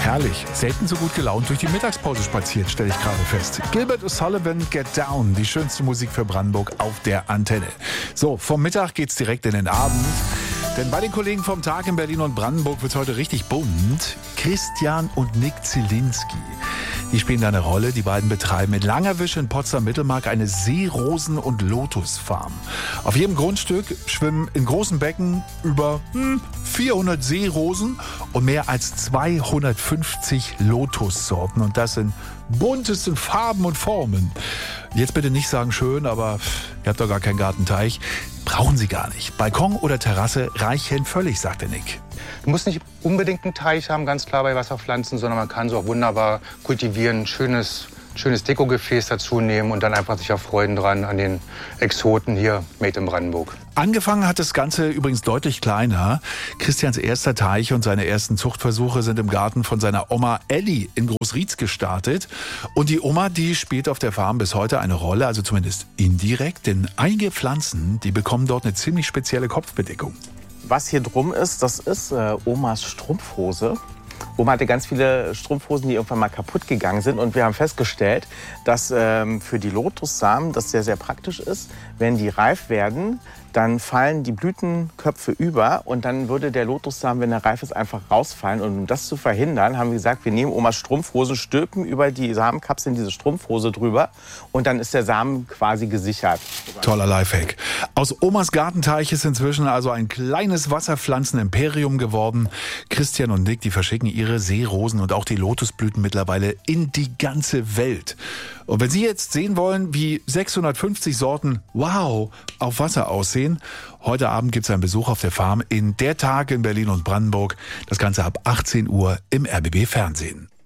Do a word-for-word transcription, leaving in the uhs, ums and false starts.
Herrlich. Selten so gut gelaunt durch die Mittagspause spaziert, stelle ich gerade fest. Gilbert O'Sullivan, Get Down. Die schönste Musik für Brandenburg auf der Antenne. So, vom Mittag geht's direkt in den Abend. Denn bei den Kollegen vom Tag in Berlin und Brandenburg wird's heute richtig bunt. Christian und Nick Zielinski. Die spielen da eine Rolle. Die beiden betreiben in Langerwisch in Potsdam-Mittelmark eine Seerosen- und Lotusfarm. Auf jedem Grundstück schwimmen in großen Becken über hm, vierhundert Seerosen und mehr als zweihundertfünfzig Lotussorten. Und das in buntesten Farben und Formen. Jetzt bitte nicht sagen schön, aber ihr habt doch gar keinen Gartenteich. Brauchen Sie gar nicht. Balkon oder Terrasse reichen völlig, sagte Nick. Du musst nicht unbedingt einen Teich haben, ganz klar bei Wasserpflanzen, sondern man kann sie auch wunderbar kultivieren, schönes, schönes Dekogefäß dazu nehmen und dann einfach sich erfreuen dran an den Exoten hier, made in Brandenburg. Angefangen hat das Ganze übrigens deutlich kleiner. Christians erster Teich und seine ersten Zuchtversuche sind im Garten von seiner Oma Elli in Großrietz gestartet. Und die Oma, die spielt auf der Farm bis heute eine Rolle, also zumindest indirekt, denn einige Pflanzen, die bekommen dort eine ziemlich spezielle Kopfbedeckung. Was hier drum ist, das ist äh, Omas Strumpfhose. Oma hatte ganz viele Strumpfhosen, die irgendwann mal kaputt gegangen sind. Und wir haben festgestellt, dass ähm, für die Lotussamen das sehr, sehr praktisch ist. Wenn die reif werden, dann fallen die Blütenköpfe über und dann würde der Lotussamen, wenn er reif ist, einfach rausfallen. Und um das zu verhindern, haben wir gesagt, wir nehmen Omas Strumpfhosen, stülpen über die Samenkapseln diese Strumpfhose drüber und dann ist der Samen quasi gesichert. Toller Lifehack. Aus Omas Gartenteich ist inzwischen also ein kleines Wasserpflanzen-Imperium geworden. Christian und Nick, die verschicken ihre Seerosen und auch die Lotusblüten mittlerweile in die ganze Welt. Und wenn Sie jetzt sehen wollen, wie sechshundertfünfzig Sorten, wow, auf Wasser aussehen, heute Abend gibt es einen Besuch auf der Farm in Der Tag in Berlin und Brandenburg. Das Ganze ab achtzehn Uhr im R B B Fernsehen.